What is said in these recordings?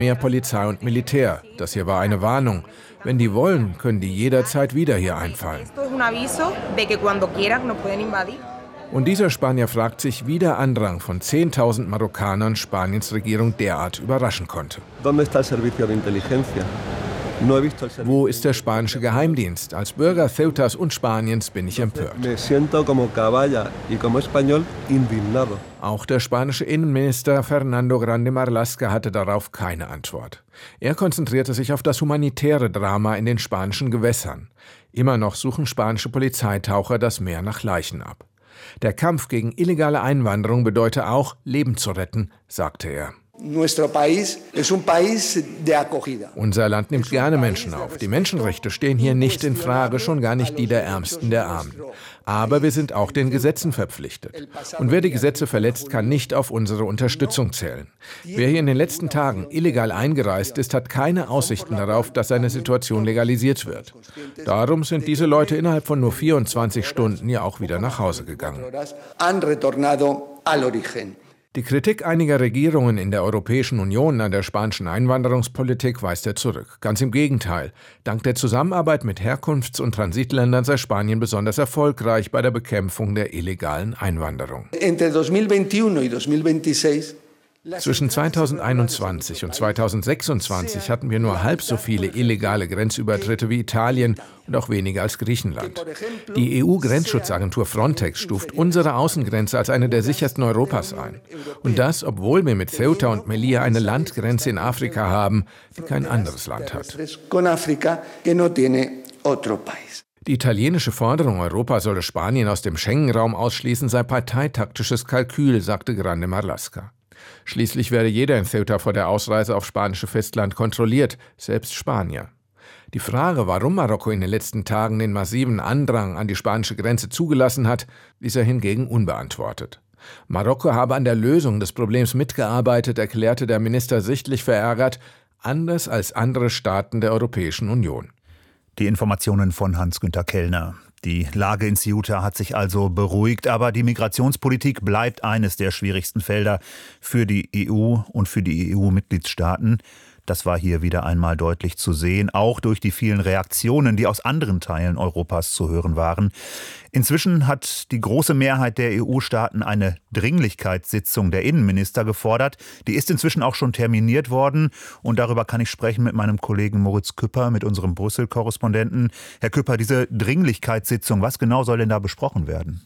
mehr Polizei und Militär. Das hier war eine Warnung. Wenn die wollen, können die jederzeit wieder hier einfallen. Und dieser Spanier fragt sich, wie der Andrang von 10.000 Marokkanern Spaniens Regierung derart überraschen konnte. Wo ist der spanische Geheimdienst? Als Bürger Ceutas und Spaniens bin ich empört. Auch der spanische Innenminister Fernando Grande Marlaska hatte darauf keine Antwort. Er konzentrierte sich auf das humanitäre Drama in den spanischen Gewässern. Immer noch suchen spanische Polizeitaucher das Meer nach Leichen ab. Der Kampf gegen illegale Einwanderung bedeute auch, Leben zu retten, sagte er. Unser Land nimmt gerne Menschen auf. Die Menschenrechte stehen hier nicht in Frage, schon gar nicht die der Ärmsten der Armen. Aber wir sind auch den Gesetzen verpflichtet. Und wer die Gesetze verletzt, kann nicht auf unsere Unterstützung zählen. Wer hier in den letzten Tagen illegal eingereist ist, hat keine Aussichten darauf, dass seine Situation legalisiert wird. Darum sind diese Leute innerhalb von nur 24 Stunden ja auch wieder nach Hause gegangen. Die Kritik einiger Regierungen in der Europäischen Union an der spanischen Einwanderungspolitik weist er zurück. Ganz im Gegenteil. Dank der Zusammenarbeit mit Herkunfts- und Transitländern sei Spanien besonders erfolgreich bei der Bekämpfung der illegalen Einwanderung. Zwischen 2021 und 2026 hatten wir nur halb so viele illegale Grenzübertritte wie Italien und auch weniger als Griechenland. Die EU-Grenzschutzagentur Frontex stuft unsere Außengrenze als eine der sichersten Europas ein. Und das, obwohl wir mit Ceuta und Melilla eine Landgrenze in Afrika haben, die kein anderes Land hat. Die italienische Forderung, Europa solle Spanien aus dem Schengen-Raum ausschließen, sei parteitaktisches Kalkül, sagte Grande Marlaska. Schließlich werde jeder in Ceuta vor der Ausreise aufs spanische Festland kontrolliert, selbst Spanier. Die Frage, warum Marokko in den letzten Tagen den massiven Andrang an die spanische Grenze zugelassen hat, ließ er hingegen unbeantwortet. Marokko habe an der Lösung des Problems mitgearbeitet, erklärte der Minister sichtlich verärgert, anders als andere Staaten der Europäischen Union. Die Informationen von Hans-Günther Kellner. Die Lage in Ceuta hat sich also beruhigt, aber die Migrationspolitik bleibt eines der schwierigsten Felder für die EU und für die EU-Mitgliedstaaten. Das war hier wieder einmal deutlich zu sehen, auch durch die vielen Reaktionen, die aus anderen Teilen Europas zu hören waren. Inzwischen hat die große Mehrheit der EU-Staaten eine Dringlichkeitssitzung der Innenminister gefordert. Die ist inzwischen auch schon terminiert worden und darüber kann ich sprechen mit meinem Kollegen Moritz Küpper, mit unserem Brüssel-Korrespondenten. Herr Küpper, diese Dringlichkeitssitzung, was genau soll denn da besprochen werden?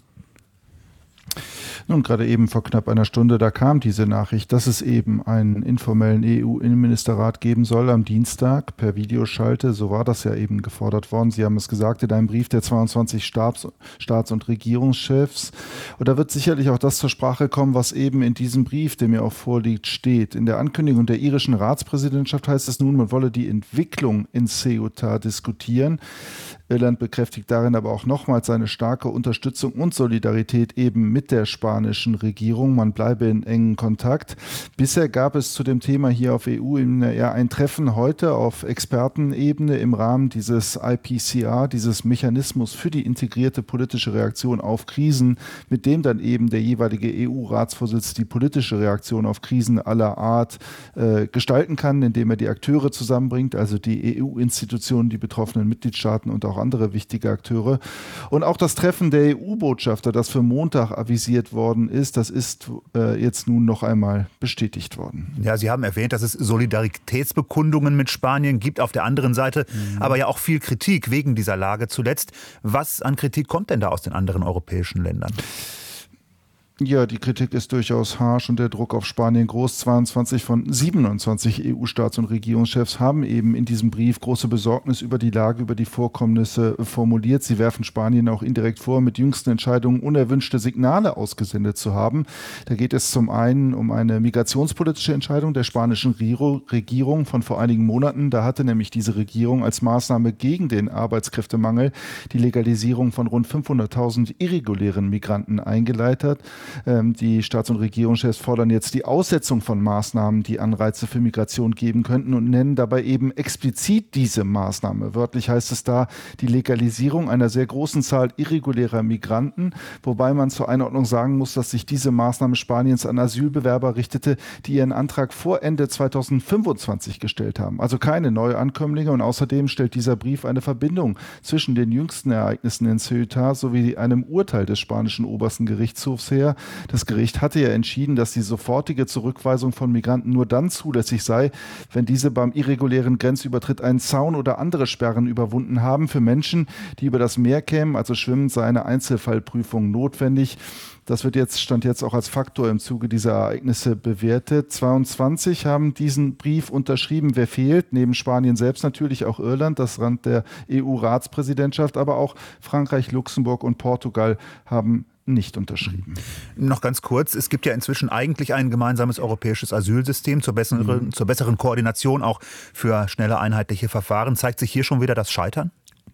Nun, gerade eben vor knapp einer Stunde, da kam diese Nachricht, dass es eben einen informellen EU-Innenministerrat geben soll am Dienstag per Videoschalte. So war das ja eben gefordert worden. Sie haben es gesagt in einem Brief der 22 Staats- und Regierungschefs. Und da wird sicherlich auch das zur Sprache kommen, was eben in diesem Brief, der mir auch vorliegt, steht. In der Ankündigung der irischen Ratspräsidentschaft heißt es nun, man wolle die Entwicklung in Ceuta diskutieren. Irland bekräftigt darin aber auch nochmals seine starke Unterstützung und Solidarität eben mit der spanischen Regierung. Man bleibe in engen Kontakt. Bisher gab es zu dem Thema hier auf EU-Ebene ja ein Treffen heute auf Expertenebene im Rahmen dieses IPCR, dieses Mechanismus für die integrierte politische Reaktion auf Krisen, mit dem dann eben der jeweilige EU-Ratsvorsitz die politische Reaktion auf Krisen aller Art gestalten kann, indem er die Akteure zusammenbringt, also die EU-Institutionen, die betroffenen Mitgliedstaaten und auch andere wichtige Akteure. Und auch das Treffen der EU-Botschafter, das für Montag avisiert worden ist, das ist jetzt nun noch einmal bestätigt worden. Ja, Sie haben erwähnt, dass es Solidaritätsbekundungen mit Spanien gibt, auf der anderen Seite aber ja auch viel Kritik wegen dieser Lage zuletzt. Was an Kritik kommt denn da aus den anderen europäischen Ländern? Ja, die Kritik ist durchaus harsch und der Druck auf Spanien groß. 22 von 27 EU-Staats- und Regierungschefs haben eben in diesem Brief große Besorgnis über die Lage, über die Vorkommnisse formuliert. Sie werfen Spanien auch indirekt vor, mit jüngsten Entscheidungen unerwünschte Signale ausgesendet zu haben. Da geht es zum einen um eine migrationspolitische Entscheidung der spanischen Regierung von vor einigen Monaten. Da hatte nämlich diese Regierung als Maßnahme gegen den Arbeitskräftemangel die Legalisierung von rund 500.000 irregulären Migranten eingeleitet. Die Staats- und Regierungschefs fordern jetzt die Aussetzung von Maßnahmen, die Anreize für Migration geben könnten und nennen dabei eben explizit diese Maßnahme. Wörtlich heißt es da die Legalisierung einer sehr großen Zahl irregulärer Migranten, wobei man zur Einordnung sagen muss, dass sich diese Maßnahme Spaniens an Asylbewerber richtete, die ihren Antrag vor Ende 2025 gestellt haben. Also keine Neuankömmlinge, und außerdem stellt dieser Brief eine Verbindung zwischen den jüngsten Ereignissen in Ceuta sowie einem Urteil des spanischen obersten Gerichtshofs her. Das Gericht hatte ja entschieden, dass die sofortige Zurückweisung von Migranten nur dann zulässig sei, wenn diese beim irregulären Grenzübertritt einen Zaun oder andere Sperren überwunden haben. Für Menschen, die über das Meer kämen, also schwimmen, sei eine Einzelfallprüfung notwendig. Das stand jetzt auch als Faktor im Zuge dieser Ereignisse bewertet. 22 haben diesen Brief unterschrieben. Wer fehlt? Neben Spanien selbst natürlich auch Irland, das Land der EU-Ratspräsidentschaft, aber auch Frankreich, Luxemburg und Portugal haben nicht unterschrieben. Noch ganz kurz, es gibt ja inzwischen eigentlich ein gemeinsames europäisches Asylsystem zur besseren Koordination, auch für schnelle einheitliche Verfahren. Zeigt sich hier schon wieder das Scheitern?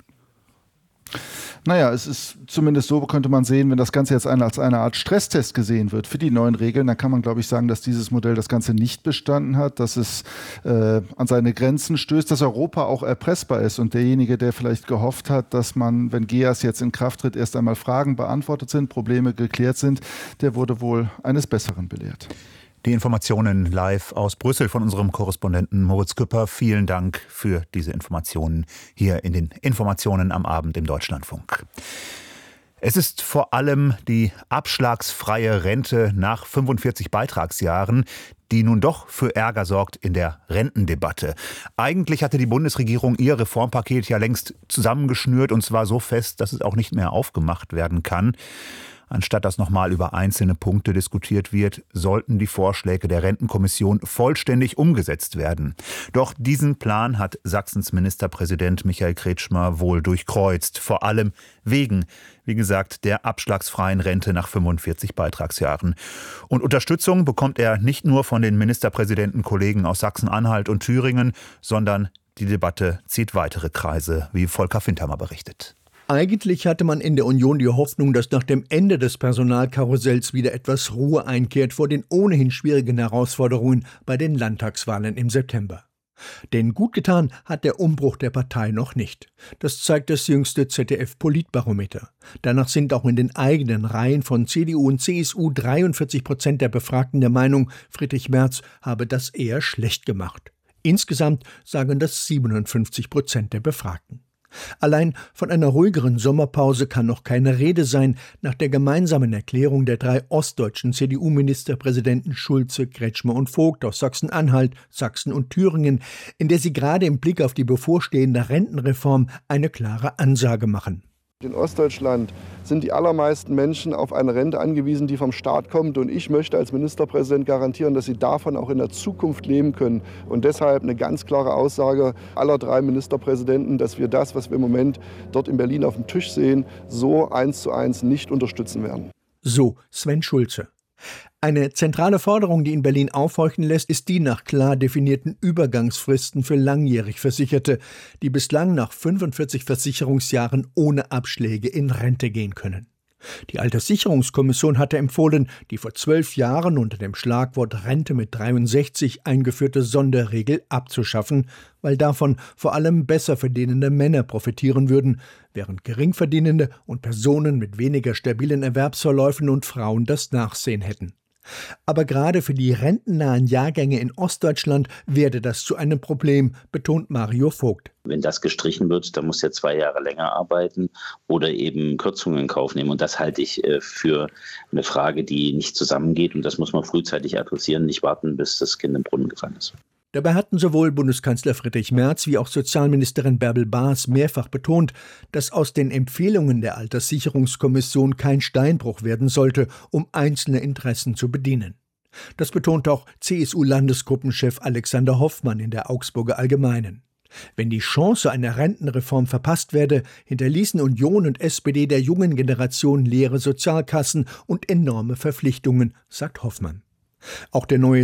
Naja, es ist zumindest so, könnte man sehen, wenn das Ganze jetzt als eine Art Stresstest gesehen wird für die neuen Regeln, dann kann man, glaube ich, sagen, dass dieses Modell das Ganze nicht bestanden hat, dass es an seine Grenzen stößt, dass Europa auch erpressbar ist und derjenige, der vielleicht gehofft hat, dass man, wenn GEAS jetzt in Kraft tritt, erst einmal Fragen beantwortet sind, Probleme geklärt sind, der wurde wohl eines Besseren belehrt. Die Informationen live aus Brüssel von unserem Korrespondenten Moritz Küpper. Vielen Dank für diese Informationen hier in den Informationen am Abend im Deutschlandfunk. Es ist vor allem die abschlagsfreie Rente nach 45 Beitragsjahren, die nun doch für Ärger sorgt in der Rentendebatte. Eigentlich hatte die Bundesregierung ihr Reformpaket ja längst zusammengeschnürt, und zwar so fest, dass es auch nicht mehr aufgemacht werden kann. Anstatt dass nochmal über einzelne Punkte diskutiert wird, sollten die Vorschläge der Rentenkommission vollständig umgesetzt werden. Doch diesen Plan hat Sachsens Ministerpräsident Michael Kretschmer wohl durchkreuzt. Vor allem wegen, wie gesagt, der abschlagsfreien Rente nach 45 Beitragsjahren. Und Unterstützung bekommt er nicht nur von den Ministerpräsidentenkollegen aus Sachsen-Anhalt und Thüringen, sondern die Debatte zieht weitere Kreise, wie Volker Fintermer berichtet. Eigentlich hatte man in der Union die Hoffnung, dass nach dem Ende des Personalkarussells wieder etwas Ruhe einkehrt vor den ohnehin schwierigen Herausforderungen bei den Landtagswahlen im September. Denn gut getan hat der Umbruch der Partei noch nicht. Das zeigt das jüngste ZDF-Politbarometer. Danach sind auch in den eigenen Reihen von CDU und CSU 43% der Befragten der Meinung, Friedrich Merz habe das eher schlecht gemacht. Insgesamt sagen das 57% der Befragten. Allein von einer ruhigeren Sommerpause kann noch keine Rede sein, nach der gemeinsamen Erklärung der 3 ostdeutschen CDU-Ministerpräsidenten Schulze, Kretschmer und Vogt aus Sachsen-Anhalt, Sachsen und Thüringen, in der sie gerade im Blick auf die bevorstehende Rentenreform eine klare Ansage machen. In Ostdeutschland sind die allermeisten Menschen auf eine Rente angewiesen, die vom Staat kommt. Und ich möchte als Ministerpräsident garantieren, dass sie davon auch in der Zukunft leben können. Und deshalb eine ganz klare Aussage aller 3 Ministerpräsidenten, dass wir das, was wir im Moment dort in Berlin auf dem Tisch sehen, so 1:1 nicht unterstützen werden. So Sven Schulze. Eine zentrale Forderung, die in Berlin aufhorchen lässt, ist die nach klar definierten Übergangsfristen für langjährig Versicherte, die bislang nach 45 Versicherungsjahren ohne Abschläge in Rente gehen können. Die Alterssicherungskommission hatte empfohlen, die vor 12 Jahren unter dem Schlagwort Rente mit 63 eingeführte Sonderregel abzuschaffen, weil davon vor allem besser verdienende Männer profitieren würden, während Geringverdienende und Personen mit weniger stabilen Erwerbsverläufen und Frauen das Nachsehen hätten. Aber gerade für die rentennahen Jahrgänge in Ostdeutschland werde das zu einem Problem, betont Mario Vogt. Wenn das gestrichen wird, dann muss er 2 Jahre länger arbeiten oder eben Kürzungen in Kauf nehmen. Und das halte ich für eine Frage, die nicht zusammengeht. Und das muss man frühzeitig adressieren, nicht warten, bis das Kind im Brunnen gefallen ist. Dabei hatten sowohl Bundeskanzler Friedrich Merz wie auch Sozialministerin Bärbel Baas mehrfach betont, dass aus den Empfehlungen der Alterssicherungskommission kein Steinbruch werden sollte, um einzelne Interessen zu bedienen. Das betonte auch CSU-Landesgruppenchef Alexander Hoffmann in der Augsburger Allgemeinen. Wenn die Chance einer Rentenreform verpasst werde, hinterließen Union und SPD der jungen Generation leere Sozialkassen und enorme Verpflichtungen, sagt Hoffmann. Auch der neue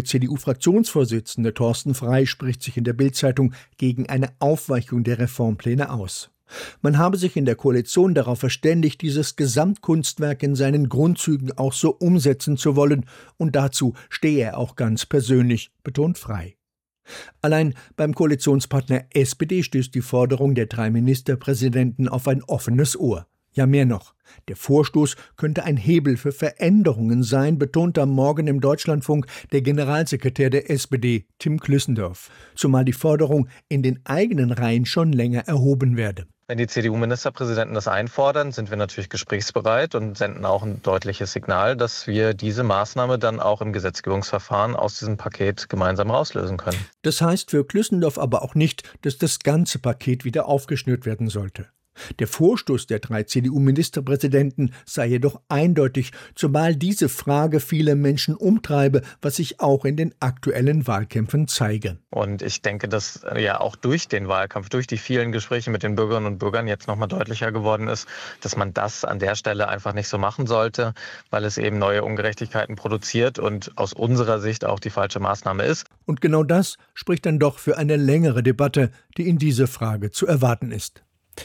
CDU-Fraktionsvorsitzende Thorsten Frey spricht sich in der Bild-Zeitung gegen eine Aufweichung der Reformpläne aus. Man habe sich in der Koalition darauf verständigt, dieses Gesamtkunstwerk in seinen Grundzügen auch so umsetzen zu wollen, und dazu stehe er auch ganz persönlich, betont Frey. Allein beim Koalitionspartner SPD stößt die Forderung der 3 Ministerpräsidenten auf ein offenes Ohr. Ja, mehr noch. Der Vorstoß könnte ein Hebel für Veränderungen sein, betont am Morgen im Deutschlandfunk der Generalsekretär der SPD, Tim Klüssendorf. Zumal die Forderung in den eigenen Reihen schon länger erhoben werde. Wenn die CDU-Ministerpräsidenten das einfordern, sind wir natürlich gesprächsbereit und senden auch ein deutliches Signal, dass wir diese Maßnahme dann auch im Gesetzgebungsverfahren aus diesem Paket gemeinsam rauslösen können. Das heißt für Klüssendorf aber auch nicht, dass das ganze Paket wieder aufgeschnürt werden sollte. Der Vorstoß der 3 CDU-Ministerpräsidenten sei jedoch eindeutig, zumal diese Frage viele Menschen umtreibe, was sich auch in den aktuellen Wahlkämpfen zeige. Und ich denke, dass ja auch durch den Wahlkampf, durch die vielen Gespräche mit den Bürgerinnen und Bürgern jetzt nochmal deutlicher geworden ist, dass man das an der Stelle einfach nicht so machen sollte, weil es eben neue Ungerechtigkeiten produziert und aus unserer Sicht auch die falsche Maßnahme ist. Und genau das spricht dann doch für eine längere Debatte, die in dieser Frage zu erwarten ist.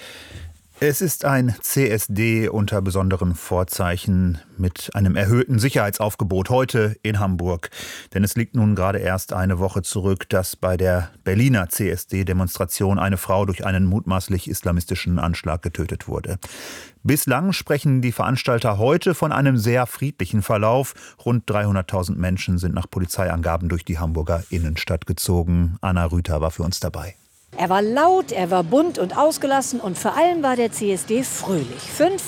Es ist ein CSD unter besonderen Vorzeichen mit einem erhöhten Sicherheitsaufgebot heute in Hamburg. Denn es liegt nun gerade erst eine Woche zurück, dass bei der Berliner CSD-Demonstration eine Frau durch einen mutmaßlich islamistischen Anschlag getötet wurde. Bislang sprechen die Veranstalter heute von einem sehr friedlichen Verlauf. Rund 300.000 Menschen sind nach Polizeiangaben durch die Hamburger Innenstadt gezogen. Anna Rüther war für uns dabei. Er war laut, er war bunt und ausgelassen und vor allem war der CSD fröhlich.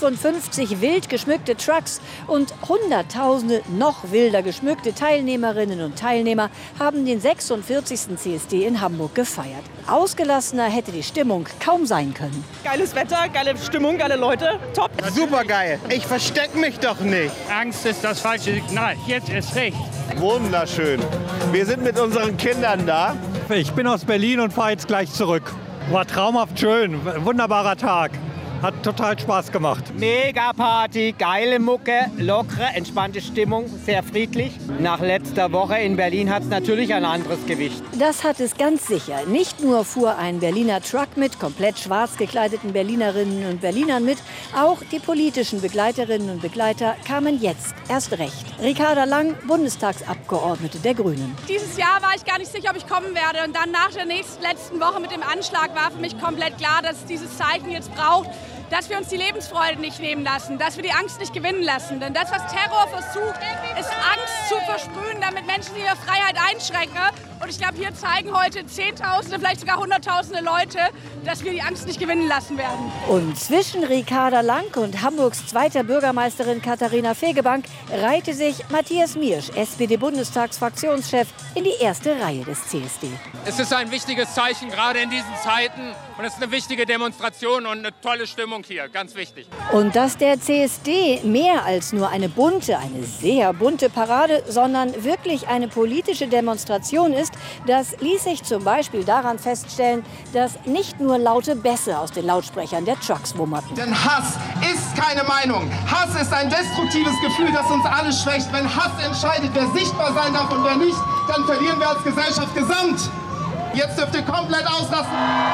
55 wild geschmückte Trucks und Hunderttausende noch wilder geschmückte Teilnehmerinnen und Teilnehmer haben den 46. CSD in Hamburg gefeiert. Ausgelassener hätte die Stimmung kaum sein können. Geiles Wetter, geile Stimmung, geile Leute, top. Super geil, ich verstecke mich doch nicht. Angst ist das falsche Signal, jetzt ist recht. Wunderschön, wir sind mit unseren Kindern da. Ich bin aus Berlin und fahre jetzt gleich zurück. War traumhaft schön, wunderbarer Tag. Hat total Spaß gemacht. Mega Party, geile Mucke, lockere, entspannte Stimmung, sehr friedlich. Nach letzter Woche in Berlin hat es natürlich ein anderes Gewicht. Das hat es ganz sicher. Nicht nur fuhr ein Berliner Truck mit komplett schwarz gekleideten Berlinerinnen und Berlinern mit, auch die politischen Begleiterinnen und Begleiter kamen jetzt erst recht. Ricarda Lang, Bundestagsabgeordnete der Grünen. Dieses Jahr war ich gar nicht sicher, ob ich kommen werde. Und dann nach der letzten Woche mit dem Anschlag war für mich komplett klar, dass es dieses Zeichen jetzt braucht, dass wir uns die Lebensfreude nicht nehmen lassen, dass wir die Angst nicht gewinnen lassen. Denn das, was Terror versucht, ist Angst zu versprühen, damit Menschen ihre Freiheit einschränken. Und ich glaube, hier zeigen heute Zehntausende, vielleicht sogar Hunderttausende Leute, dass wir die Angst nicht gewinnen lassen werden. Und zwischen Ricarda Lang und Hamburgs zweiter Bürgermeisterin Katharina Fegebank reihte sich Matthias Miersch, SPD-Bundestagsfraktionschef, in die erste Reihe des CSD. Es ist ein wichtiges Zeichen, gerade in diesen Zeiten. Und es ist eine wichtige Demonstration und eine tolle Stimmung hier, ganz wichtig. Und dass der CSD mehr als nur eine sehr bunte Parade, sondern wirklich eine politische Demonstration ist, das ließ sich zum Beispiel daran feststellen, dass nicht nur laute Bässe aus den Lautsprechern der Trucks wummerten. Denn Hass ist keine Meinung. Hass ist ein destruktives Gefühl, das uns alle schwächt. Wenn Hass entscheidet, wer sichtbar sein darf und wer nicht, dann verlieren wir als Gesellschaft gesamt. Jetzt dürft ihr komplett auslassen.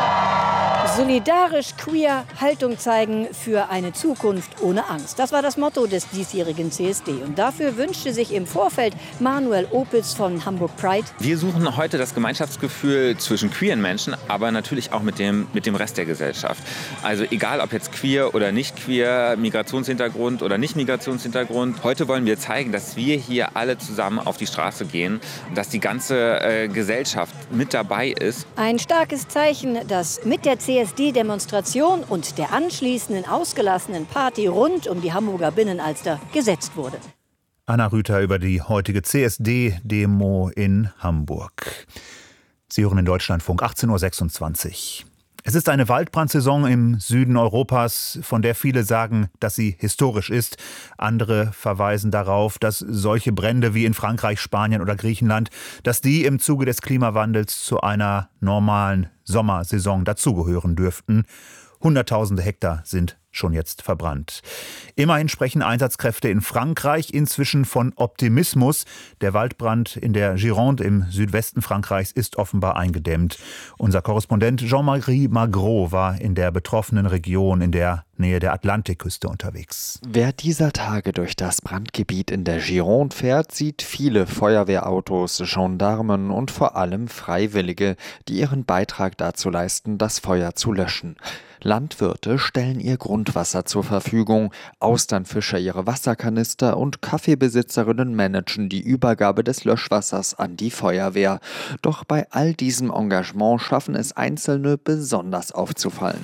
Solidarisch queer, Haltung zeigen für eine Zukunft ohne Angst. Das war das Motto des diesjährigen CSD. Und dafür wünschte sich im Vorfeld Manuel Opitz von Hamburg Pride. Wir suchen heute das Gemeinschaftsgefühl zwischen queeren Menschen, aber natürlich auch mit dem Rest der Gesellschaft. Also egal, ob jetzt queer oder nicht queer, Migrationshintergrund oder nicht Migrationshintergrund. Heute wollen wir zeigen, dass wir hier alle zusammen auf die Straße gehen und dass die ganze Gesellschaft mit dabei ist. Ein starkes Zeichen, das mit der CSD-Demonstration und der anschließenden ausgelassenen Party rund um die Hamburger Binnenalster gesetzt wurde. Anna Rüther über die heutige CSD-Demo in Hamburg. Sie hören den Deutschlandfunk, 18:26 Uhr. Es ist eine Waldbrandsaison im Süden Europas, von der viele sagen, dass sie historisch ist. Andere verweisen darauf, dass solche Brände wie in Frankreich, Spanien oder Griechenland, dass die im Zuge des Klimawandels zu einer normalen Sommersaison dazugehören dürften. Hunderttausende Hektar sind schon jetzt verbrannt. Immerhin sprechen Einsatzkräfte in Frankreich inzwischen von Optimismus. Der Waldbrand in der Gironde im Südwesten Frankreichs ist offenbar eingedämmt. Unser Korrespondent Jean-Marie Magro war in der betroffenen Region in der Nähe der Atlantikküste unterwegs. Wer dieser Tage durch das Brandgebiet in der Gironde fährt, sieht viele Feuerwehrautos, Gendarmen und vor allem Freiwillige, die ihren Beitrag dazu leisten, das Feuer zu löschen. Landwirte stellen ihr Grundwasser zur Verfügung, Austernfischer ihre Wasserkanister und Kaffeebesitzerinnen managen die Übergabe des Löschwassers an die Feuerwehr. Doch bei all diesem Engagement schaffen es Einzelne besonders aufzufallen.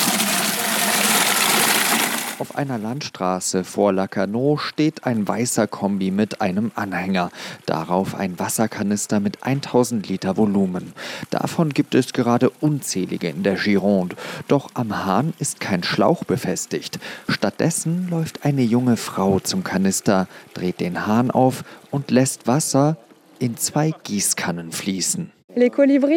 Auf einer Landstraße vor Lacanau steht ein weißer Kombi mit einem Anhänger. Darauf ein Wasserkanister mit 1000 Liter Volumen. Davon gibt es gerade unzählige in der Gironde. Doch am Hahn ist kein Schlauch befestigt. Stattdessen läuft eine junge Frau zum Kanister, dreht den Hahn auf und lässt Wasser in 2 Gießkannen fließen. Es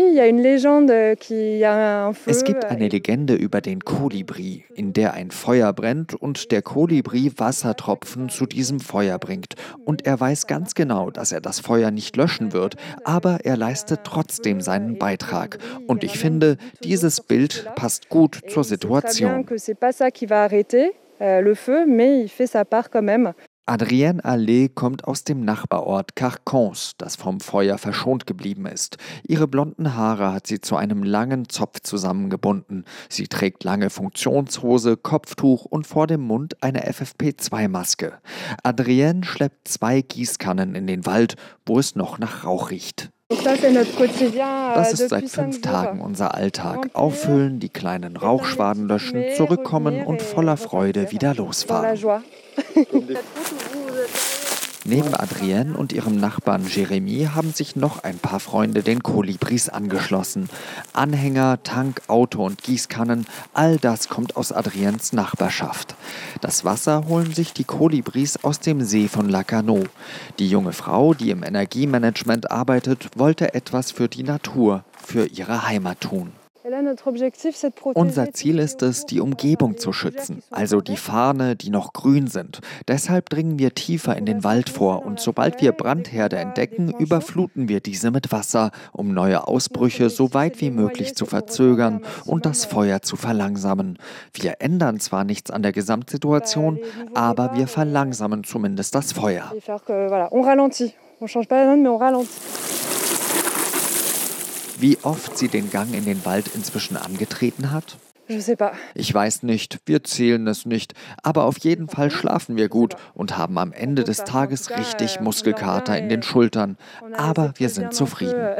gibt eine Legende über den Kolibri, in der ein Feuer brennt und der Kolibri Wassertropfen zu diesem Feuer bringt. Und er weiß ganz genau, dass er das Feuer nicht löschen wird, aber er leistet trotzdem seinen Beitrag. Und ich finde, dieses Bild passt gut zur Situation. Adrienne Allais kommt aus dem Nachbarort Carcans, das vom Feuer verschont geblieben ist. Ihre blonden Haare hat sie zu einem langen Zopf zusammengebunden. Sie trägt lange Funktionshose, Kopftuch und vor dem Mund eine FFP2-Maske. Adrienne schleppt 2 Gießkannen in den Wald, wo es noch nach Rauch riecht. Das ist seit 5 Tagen unser Alltag. Auffüllen, die kleinen Rauchschwaden löschen, zurückkommen und voller Freude wieder losfahren. Neben Adrienne und ihrem Nachbarn Jeremy haben sich noch ein paar Freunde den Kolibris angeschlossen. Anhänger, Tank, Auto und Gießkannen, all das kommt aus Adriennes Nachbarschaft. Das Wasser holen sich die Kolibris aus dem See von Lacanau. Die junge Frau, die im Energiemanagement arbeitet, wollte etwas für die Natur, für ihre Heimat tun. Unser Ziel ist es, die Umgebung zu schützen, also die Farne, die noch grün sind. Deshalb dringen wir tiefer in den Wald vor und sobald wir Brandherde entdecken, überfluten wir diese mit Wasser, um neue Ausbrüche so weit wie möglich zu verzögern und das Feuer zu verlangsamen. Wir ändern zwar nichts an der Gesamtsituation, aber wir verlangsamen zumindest das Feuer. Wie oft sie den Gang in den Wald inzwischen angetreten hat? Ich weiß nicht, wir zählen es nicht, aber auf jeden Fall schlafen wir gut und haben am Ende des Tages richtig Muskelkater in den Schultern. Aber wir sind zufrieden.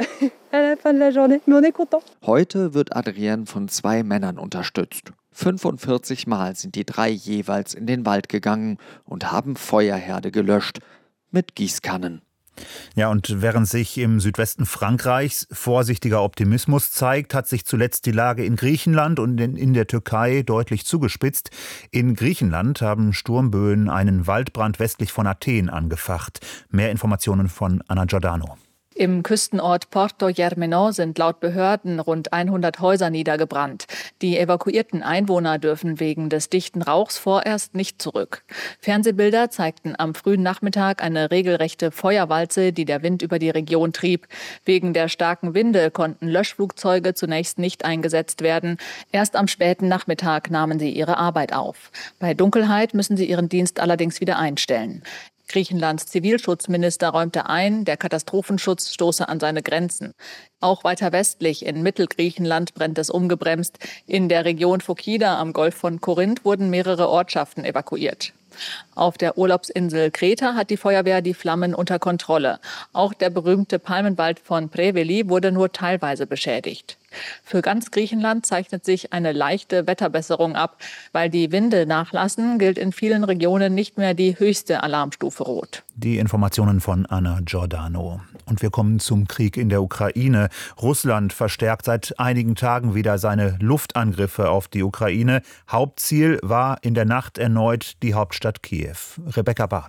Heute wird Adrienne von 2 Männern unterstützt. 45 Mal sind die 3 jeweils in den Wald gegangen und haben Feuerherde gelöscht mit Gießkannen. Ja, und während sich im Südwesten Frankreichs vorsichtiger Optimismus zeigt, hat sich zuletzt die Lage in Griechenland und in der Türkei deutlich zugespitzt. In Griechenland haben Sturmböen einen Waldbrand westlich von Athen angefacht. Mehr Informationen von Anna Giordano. Im Küstenort Porto Germano sind laut Behörden rund 100 Häuser niedergebrannt. Die evakuierten Einwohner dürfen wegen des dichten Rauchs vorerst nicht zurück. Fernsehbilder zeigten am frühen Nachmittag eine regelrechte Feuerwalze, die der Wind über die Region trieb. Wegen der starken Winde konnten Löschflugzeuge zunächst nicht eingesetzt werden. Erst am späten Nachmittag nahmen sie ihre Arbeit auf. Bei Dunkelheit müssen sie ihren Dienst allerdings wieder einstellen. Griechenlands Zivilschutzminister räumte ein, der Katastrophenschutz stoße an seine Grenzen. Auch weiter westlich in Mittelgriechenland brennt es ungebremst. In der Region Phokida am Golf von Korinth wurden mehrere Ortschaften evakuiert. Auf der Urlaubsinsel Kreta hat die Feuerwehr die Flammen unter Kontrolle. Auch der berühmte Palmenwald von Preveli wurde nur teilweise beschädigt. Für ganz Griechenland zeichnet sich eine leichte Wetterbesserung ab. Weil die Winde nachlassen, gilt in vielen Regionen nicht mehr die höchste Alarmstufe Rot. Die Informationen von Anna Giordano. Und wir kommen zum Krieg in der Ukraine. Russland verstärkt seit einigen Tagen wieder seine Luftangriffe auf die Ukraine. Hauptziel war in der Nacht erneut die Hauptstadt Kiew. Rebecca Barth.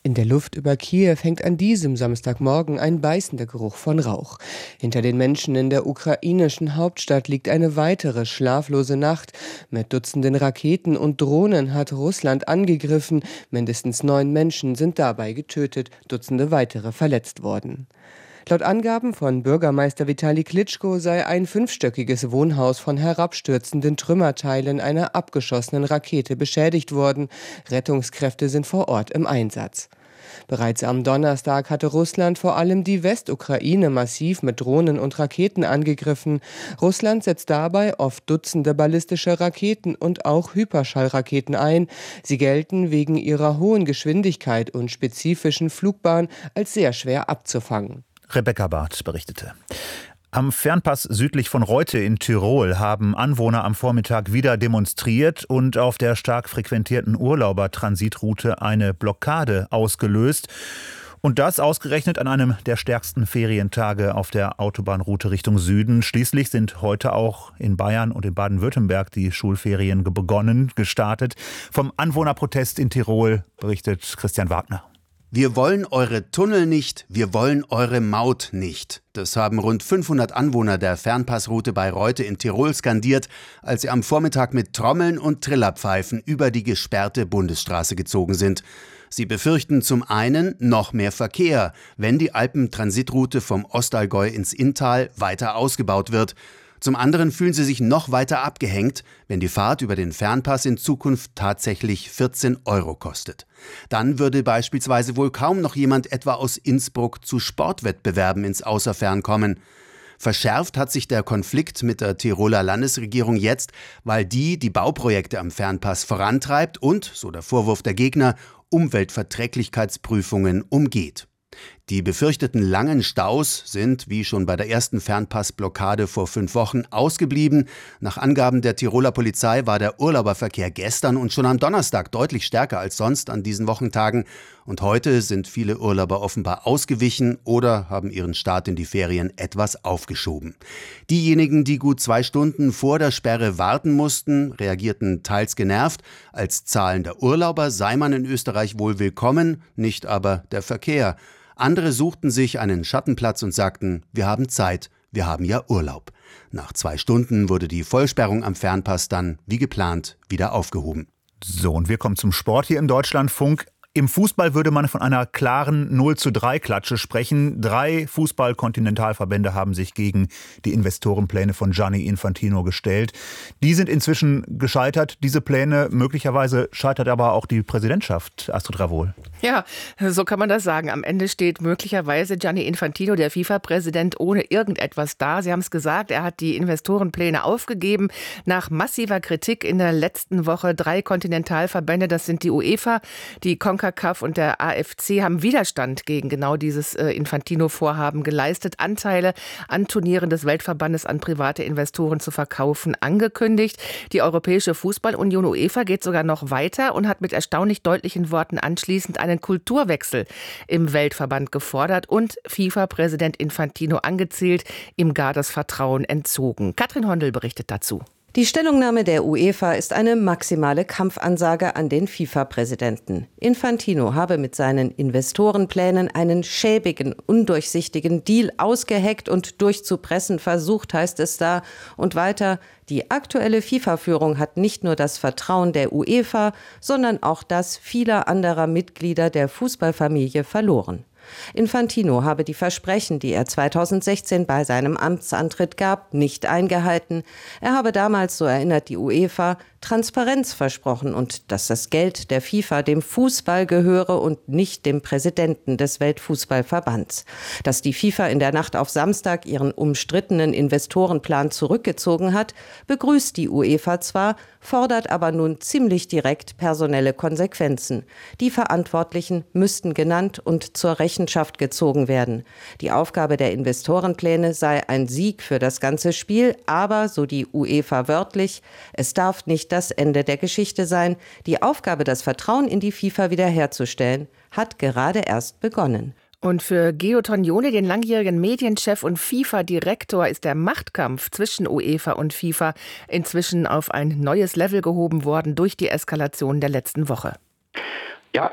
In der Luft über Kiew hängt an diesem Samstagmorgen ein beißender Geruch von Rauch. Hinter den Menschen in der ukrainischen Hauptstadt liegt eine weitere schlaflose Nacht. Mit Dutzenden Raketen und Drohnen hat Russland angegriffen. Mindestens 9 Menschen sind dabei getötet, Dutzende weitere verletzt worden. Laut Angaben von Bürgermeister Vitali Klitschko sei ein 5-stöckiges Wohnhaus von herabstürzenden Trümmerteilen einer abgeschossenen Rakete beschädigt worden. Rettungskräfte sind vor Ort im Einsatz. Bereits am Donnerstag hatte Russland vor allem die Westukraine massiv mit Drohnen und Raketen angegriffen. Russland setzt dabei oft Dutzende ballistische Raketen und auch Hyperschallraketen ein. Sie gelten wegen ihrer hohen Geschwindigkeit und spezifischen Flugbahn als sehr schwer abzufangen. Rebecca Barth berichtete. Am Fernpass südlich von Reute in Tirol haben Anwohner am Vormittag wieder demonstriert und auf der stark frequentierten Urlaubertransitroute eine Blockade ausgelöst. Und das ausgerechnet an einem der stärksten Ferientage auf der Autobahnroute Richtung Süden. Schließlich sind heute auch in Bayern und in Baden-Württemberg die Schulferien gestartet. Vom Anwohnerprotest in Tirol berichtet Christian Wagner. Wir wollen eure Tunnel nicht, wir wollen eure Maut nicht. Das haben rund 500 Anwohner der Fernpassroute bei Reute in Tirol skandiert, als sie am Vormittag mit Trommeln und Trillerpfeifen über die gesperrte Bundesstraße gezogen sind. Sie befürchten zum einen noch mehr Verkehr, wenn die Alpentransitroute vom Ostallgäu ins Inntal weiter ausgebaut wird. Zum anderen fühlen sie sich noch weiter abgehängt, wenn die Fahrt über den Fernpass in Zukunft tatsächlich 14 € kostet. Dann würde beispielsweise wohl kaum noch jemand etwa aus Innsbruck zu Sportwettbewerben ins Außerfern kommen. Verschärft hat sich der Konflikt mit der Tiroler Landesregierung jetzt, weil die Bauprojekte am Fernpass vorantreibt und, so der Vorwurf der Gegner, Umweltverträglichkeitsprüfungen umgeht. Die befürchteten langen Staus sind, wie schon bei der ersten Fernpassblockade vor 5 Wochen, ausgeblieben. Nach Angaben der Tiroler Polizei war der Urlauberverkehr gestern und schon am Donnerstag deutlich stärker als sonst an diesen Wochentagen. Und heute sind viele Urlauber offenbar ausgewichen oder haben ihren Start in die Ferien etwas aufgeschoben. Diejenigen, die gut 2 Stunden vor der Sperre warten mussten, reagierten teils genervt. Als zahlender Urlauber sei man in Österreich wohl willkommen, nicht aber der Verkehr. Andere suchten sich einen Schattenplatz und sagten, wir haben Zeit, wir haben ja Urlaub. Nach 2 Stunden wurde die Vollsperrung am Fernpass dann, wie geplant, wieder aufgehoben. So, und wir kommen zum Sport hier im Deutschlandfunk. Im Fußball würde man von einer klaren 0:3-Klatsche sprechen. 3 Fußball-Kontinentalverbände haben sich gegen die Investorenpläne von Gianni Infantino gestellt. Die sind inzwischen gescheitert. Diese Pläne, möglicherweise scheitert aber auch die Präsidentschaft, Astrid Ravohl. Ja, so kann man das sagen. Am Ende steht möglicherweise Gianni Infantino, der FIFA-Präsident, ohne irgendetwas da. Sie haben es gesagt, er hat die Investorenpläne aufgegeben. Nach massiver Kritik in der letzten Woche 3 Kontinentalverbände, das sind die UEFA, die CONCACAF und der AFC, haben Widerstand gegen genau dieses Infantino-Vorhaben geleistet, Anteile an Turnieren des Weltverbandes an private Investoren zu verkaufen, angekündigt. Die Europäische Fußballunion UEFA geht sogar noch weiter und hat mit erstaunlich deutlichen Worten anschließend einen Kulturwechsel im Weltverband gefordert und FIFA-Präsident Infantino angezählt, ihm gar das Vertrauen entzogen. Katrin Hondel berichtet dazu. Die Stellungnahme der UEFA ist eine maximale Kampfansage an den FIFA-Präsidenten. Infantino habe mit seinen Investorenplänen einen schäbigen, undurchsichtigen Deal ausgeheckt und durchzupressen versucht, heißt es da. Und weiter, die aktuelle FIFA-Führung hat nicht nur das Vertrauen der UEFA, sondern auch das vieler anderer Mitglieder der Fußballfamilie verloren. Infantino habe die Versprechen, die er 2016 bei seinem Amtsantritt gab, nicht eingehalten. Er habe damals, so erinnert die UEFA, Transparenz versprochen und dass das Geld der FIFA dem Fußball gehöre und nicht dem Präsidenten des Weltfußballverbands. Dass die FIFA in der Nacht auf Samstag ihren umstrittenen Investorenplan zurückgezogen hat, begrüßt die UEFA zwar, fordert aber nun ziemlich direkt personelle Konsequenzen. Die Verantwortlichen müssten genannt und zur Rechenschaft gezogen werden. Die Aufgabe der Investorenpläne sei ein Sieg für das ganze Spiel, aber, so die UEFA wörtlich, es darf nicht das Ende der Geschichte sein. Die Aufgabe, das Vertrauen in die FIFA wiederherzustellen, hat gerade erst begonnen. Und für Geo Tognoni, den langjährigen Medienchef und FIFA-Direktor, ist der Machtkampf zwischen UEFA und FIFA inzwischen auf ein neues Level gehoben worden durch die Eskalation der letzten Woche. Ja,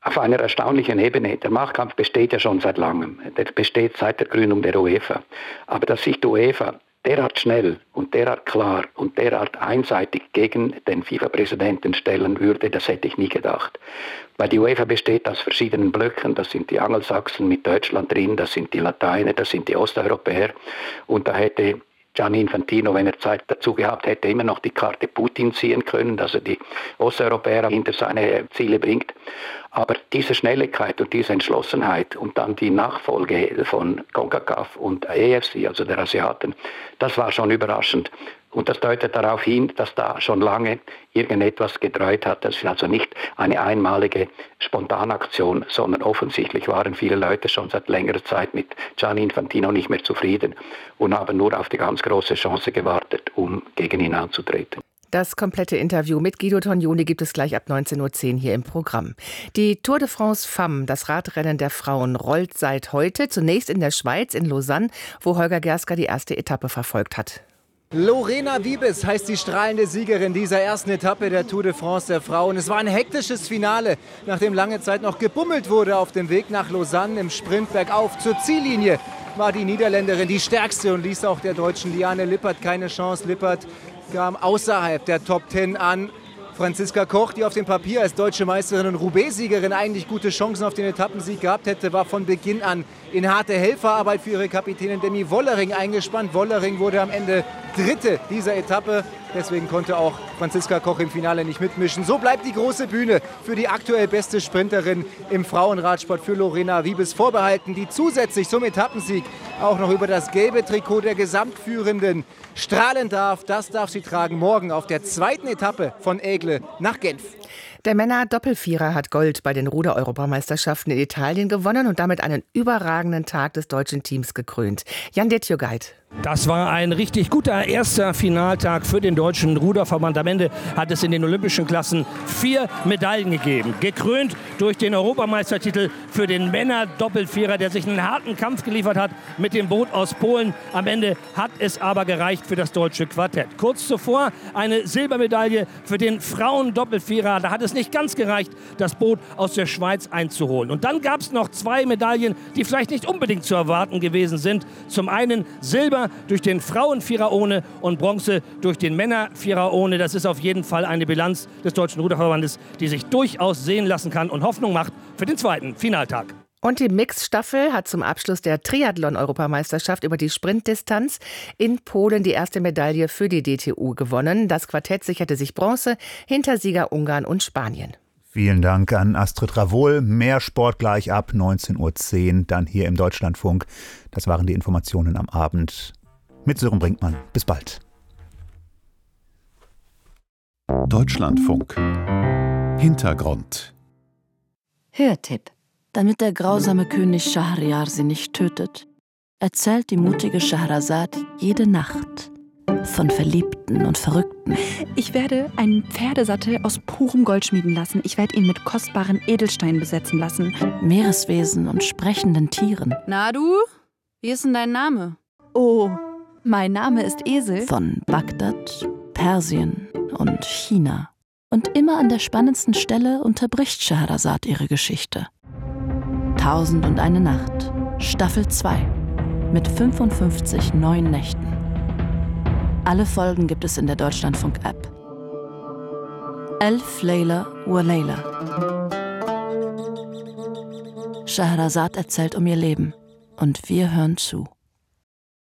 auf einer erstaunlichen Ebene. Der Machtkampf besteht ja schon seit langem. Der besteht seit der Gründung der UEFA. Aber dass sich die UEFA derart schnell und derart klar und derart einseitig gegen den FIFA-Präsidenten stellen würde, das hätte ich nie gedacht. Weil die UEFA besteht aus verschiedenen Blöcken. Das sind die Angelsachsen mit Deutschland drin, das sind die Lateiner, das sind die Osteuropäer. Und da hätte Gianni Infantino, wenn er Zeit dazu gehabt hätte, immer noch die Karte Putin ziehen können, dass er die Osteuropäer hinter seine Ziele bringt. Aber diese Schnelligkeit und diese Entschlossenheit und dann die Nachfolge von CONCACAF und AFC, also der Asiaten, das war schon überraschend. Und das deutet darauf hin, dass da schon lange irgendetwas gedreht hat. Das ist also nicht eine einmalige Spontanaktion, sondern offensichtlich waren viele Leute schon seit längerer Zeit mit Gianni Infantino nicht mehr zufrieden und haben nur auf die ganz große Chance gewartet, um gegen ihn anzutreten. Das komplette Interview mit Guido Tognoni gibt es gleich ab 19.10 Uhr hier im Programm. Die Tour de France Femmes, das Radrennen der Frauen, rollt seit heute. Zunächst in der Schweiz, in Lausanne, wo Holger Gersker die erste Etappe verfolgt hat. Lorena Wiebes heißt die strahlende Siegerin dieser ersten Etappe der Tour de France der Frauen. Es war ein hektisches Finale, nachdem lange Zeit noch gebummelt wurde auf dem Weg nach Lausanne im Sprint bergauf. Zur Ziellinie war die Niederländerin die stärkste und ließ auch der Deutschen Liane Lippert keine Chance. Lippert kam außerhalb der Top 10 an. Franziska Koch, die auf dem Papier als deutsche Meisterin und Roubaix-Siegerin eigentlich gute Chancen auf den Etappensieg gehabt hätte, war von Beginn an in harte Helferarbeit für ihre Kapitänin Demi Wollering eingespannt. Wollering wurde am Ende Dritte dieser Etappe. Deswegen konnte auch Franziska Koch im Finale nicht mitmischen. So bleibt die große Bühne für die aktuell beste Sprinterin im Frauenradsport für Lorena Wiebes vorbehalten, die zusätzlich zum Etappensieg auch noch über das gelbe Trikot der Gesamtführenden strahlen darf. Das darf sie tragen morgen auf der zweiten Etappe von Aigle nach Genf. Der Männer-Doppelvierer hat Gold bei den Ruder-Europameisterschaften in Italien gewonnen und damit einen überragenden Tag des deutschen Teams gekrönt. Jan Detjogait. Das war ein richtig guter erster Finaltag für den deutschen Ruderverband. Am Ende hat es in den olympischen Klassen 4 Medaillen gegeben. Gekrönt durch den Europameistertitel für den Männer-Doppelvierer, der sich einen harten Kampf geliefert hat mit dem Boot aus Polen. Am Ende hat es aber gereicht für das deutsche Quartett. Kurz zuvor eine Silbermedaille für den Frauen-Doppelvierer. Da hat es nicht ganz gereicht, das Boot aus der Schweiz einzuholen. Und dann gab es noch 2 Medaillen, die vielleicht nicht unbedingt zu erwarten gewesen sind. Zum einen Silber durch den Frauenvierer ohne und Bronze durch den Männervierer ohne. Das ist auf jeden Fall eine Bilanz des Deutschen Ruderverbandes, die sich durchaus sehen lassen kann und Hoffnung macht für den zweiten Finaltag. Und die Mixstaffel hat zum Abschluss der Triathlon-Europameisterschaft über die Sprintdistanz in Polen die erste Medaille für die DTU gewonnen. Das Quartett sicherte sich Bronze hinter Sieger Ungarn und Spanien. Vielen Dank an Astrid Ravohl. Mehr Sport gleich ab 19.10 Uhr, dann hier im Deutschlandfunk. Das waren die Informationen am Abend mit Sören Brinkmann. Bis bald. Deutschlandfunk. Hintergrund. Hörtipp. Damit der grausame König Schahryar sie nicht tötet, erzählt die mutige Schahrazad jede Nacht von Verliebten und Verrückten. Ich werde einen Pferdesattel aus purem Gold schmieden lassen. Ich werde ihn mit kostbaren Edelsteinen besetzen lassen. Meereswesen und sprechenden Tieren. Na du, wie ist denn dein Name? Oh, mein Name ist Esel. Von Bagdad, Persien und China. Und immer an der spannendsten Stelle unterbricht Schahrazad ihre Geschichte. 1001 Nacht, Staffel 2, mit 55 neuen Nächten. Alle Folgen gibt es in der Deutschlandfunk-App. Elf Layla wa Layla. Schahrazad erzählt um ihr Leben und wir hören zu.